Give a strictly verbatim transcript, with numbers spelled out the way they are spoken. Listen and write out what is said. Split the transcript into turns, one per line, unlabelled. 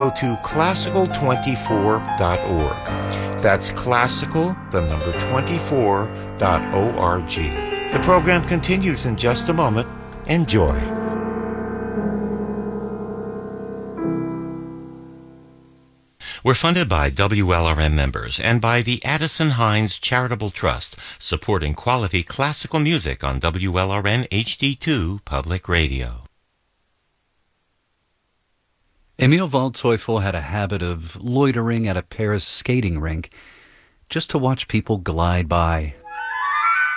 go to classical twenty-four dot org. That's classical, the number twenty-four dot org. The program continues in just a moment. Enjoy. We're funded by W L R M members and by the Addison Hines Charitable Trust, supporting quality classical music on W L R N H D two Public Radio.
Emil Waldteufel had a habit of loitering at a Paris skating rink just to watch people glide by.